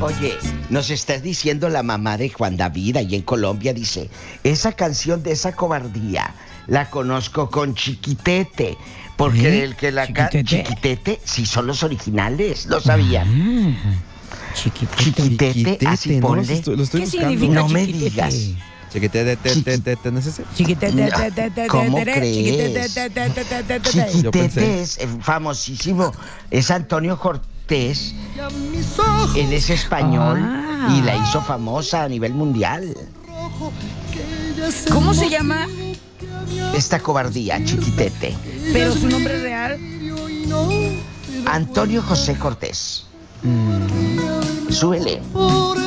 Oye, nos estás diciendo la mamá de Juan David ahí en Colombia, dice, esa canción de esa cobardía la conozco con Chiquitete, porque el que la canta, ¿Chiquitete? Chiquitete, sí son los originales, ¿lo sabían? Chiquitete. Chiquitete, así ¿no? ponle. Lo estoy ¿Qué buscando. significa No me chiquitete? digas. Chiquitete, ¿no es ese? ¿Cómo crees? Yo pensé. Chiquitete es famosísimo, es Antonio Cortés, él es español y la hizo famosa a nivel mundial. ¿Cómo se llama? Esta cobardía, Chiquitete. Pero su nombre real. Antonio José Cortés. Súbele.